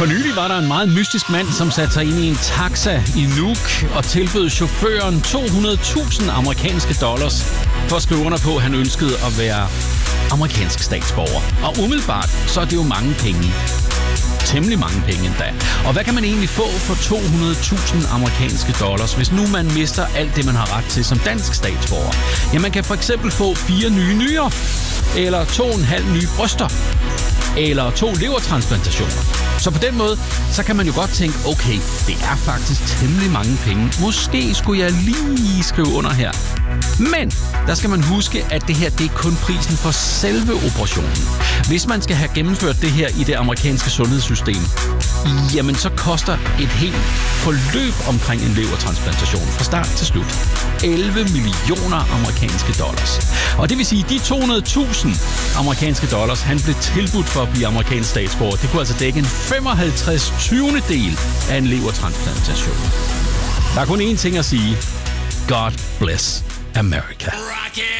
For nylig var der en meget mystisk mand, som satte sig ind i en taxa i Nuuk og tilbød chaufføren $200,000 amerikanske dollars for at skrive under på, at han ønskede at være amerikansk statsborger. Og umiddelbart, så er det jo mange penge. Temmelig mange penge endda. Og hvad kan man egentlig få for $200,000 amerikanske dollars, hvis nu man mister alt det, man har ret til som dansk statsborger? Ja, man kan for eksempel få 4 nye nyrer, eller 2,5 nye bryster, eller 2 levertransplantationer. Så på den måde, så kan man jo godt tænke, okay, det er faktisk temmelig mange penge. Måske skulle jeg lige skrive under her. Men der skal man huske, at det her, det er kun prisen for selve operationen. Hvis man skal have gennemført det her i det amerikanske sundhedssystem, jamen så koster et helt forløb omkring en levertransplantation fra start til slut 11 millioner amerikanske dollars. Og det vil sige, de 200.000 amerikanske dollars, han blev tilbudt for at blive amerikansk statsborger, det kunne altså dække en 55/20 del af en levertransplantation. Der er kun én ting at sige. God bless America.